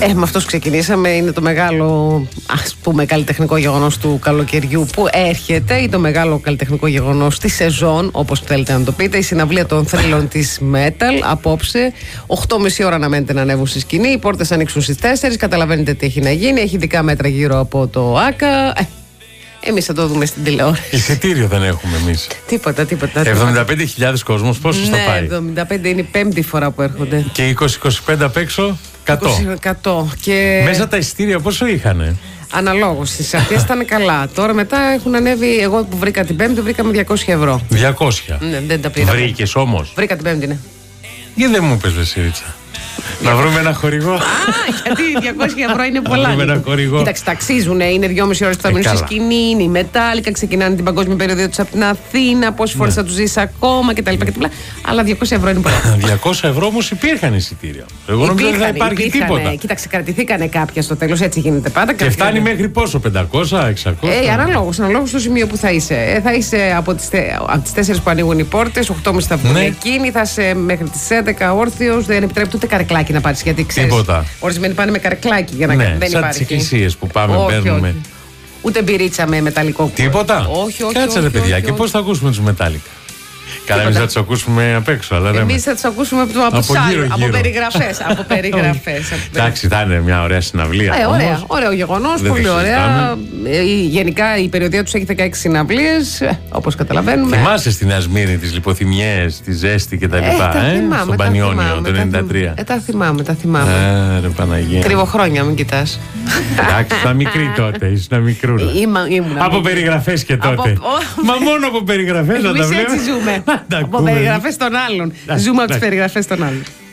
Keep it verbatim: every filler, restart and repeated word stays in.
Ε, με αυτός ξεκινήσαμε. Είναι το μεγάλο, ας πούμε, καλλιτεχνικό γεγονός του καλοκαιριού που έρχεται, ή το μεγάλο καλλιτεχνικό γεγονός της σεζόν, όπως θέλετε να το πείτε. Η συναυλία των θρύλων της Metal απόψε. οκτώ και μισή ώρα αναμένεται να ανέβουν στη σκηνή. Οι πόρτες ανοίξουν στις τέσσερις. Καταλαβαίνετε τι έχει να γίνει. Έχει ειδικά μέτρα γύρω από το ΆΚΑ. Ε, εμείς θα το δούμε στην τηλεόραση. Εισιτήριο δεν έχουμε εμείς. Τίποτα, τίποτα. εβδομήντα πέντε χιλιάδες κόσμος, πόσος ναι, θα πάει? εβδομήντα πέντε είναι η πέμπτη φορά που έρχονται. Και είκοσι είκοσι πέντε απ' έξω, εκατό. εκατό. Και... μέσα τα εισιτήρια πόσο είχανε? Αναλόγως. Στις αρχές ήταν καλά. Τώρα μετά έχουν ανέβει. Εγώ που βρήκα την Πέμπτη, βρήκα με διακόσια ευρώ. διακόσια. Ναι, δεν τα πήρα. Βρήκες όμως? Βρήκα την Πέμπτη, ναι. Γιατί δεν μου πες, Βεσίριτσα? Να βρούμε ένα χορηγό. Α, γιατί διακόσια ευρώ είναι πολλά. Να βρούμε ένα χορηγό. Κοίταξε, ταξίζουν. Είναι δυόμιση ώρες που θα μείνουν στη σκηνή. Είναι η Μετάλλικα. Ξεκινάνε την παγκόσμια περιοδία τους από την Αθήνα. Πόσες φορές θα τους ζήσει ακόμα κτλ. Αλλά διακόσια ευρώ είναι πολλά. διακόσια ευρώ όμως υπήρχαν εισιτήρια. Εγώ νομίζω ότι δεν θα υπάρχει τίποτα. Κοίταξε, κρατηθήκανε κάποια στο τέλος. Έτσι γίνεται πάντα. Και φτάνει μέχρι πόσο? πεντακόσια, εξακόσια? Ε, αναλόγως, αναλόγως στο σημείο που θα είσαι. Ε, θα είσαι από τις, από τις τέσσερις που ανοίγουν οι πόρτες, οκτώ και μισή θα βγουν ναι. εκείνοι, θα είσαι μέχρι τις έντεκα όρθιος. Δεν επιτρέπεται ούτε καρεκλάκι να πάρεις. Γιατί ξέρεις, τίποτα. Ορισμένοι πάνε με καρεκλάκι για να ναι, δεν σαν υπάρχει. τις εκκλησίες που πάμε, όχι, παίρνουμε. Όχι. Ούτε μπυρίτσα με μεταλλικό. Τίποτα. Όχι, όχι. Κάτσε ρε παιδιά, και πώς θα ακούσουμε τους Μετάλλικα? Καλά, εμείς θα τους ακούσουμε απ' έξω. Εμείς θα τους ακούσουμε από, από, από, γύρω, από περιγραφές. από περιγραφές. Εντάξει, θα είναι μια ωραία συναυλία. Ε, ωραία, ωραίο γεγονός, πολύ ωραία. Ε, γενικά η περιοδία τους έχει δεκαέξι συναυλίες, όπως καταλαβαίνουμε. Θυμάσαι στη Νέα Σμύρνη τις λιποθυμιές, τη ζέστη κτλ. Ε, ε, στον Πανιόνιο το ενενήντα τρία. Ε, τα θυμάμαι, τα θυμάμαι. Ε, ρε Παναγία. Κρυβοχρόνια, μην κοιτάς. Εντάξει, ήταν μικρή τότε, ήσουν μικρούλα. Από περιγραφές και τότε. Μα μόνο από περιγραφές να τα βλέπουμε. Από περιγραφές των άλλων. Ζούμε από τις περιγραφές των άλλων.